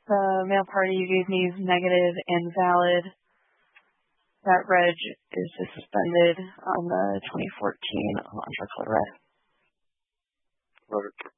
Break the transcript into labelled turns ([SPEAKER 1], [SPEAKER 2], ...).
[SPEAKER 1] The mail party you gave me is negative and valid. That reg is suspended on the 2014 Elantra Red.